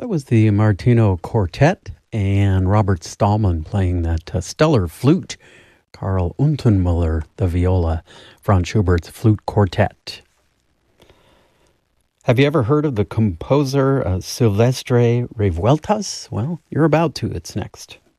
was the Martino Quartet and Robert Stallman playing that stellar flute. Karl Untermüller, the viola, Franz Schubert's Flute Quartet. Have you ever heard of the composer Silvestre Revueltas? Well, you're about to. It's next.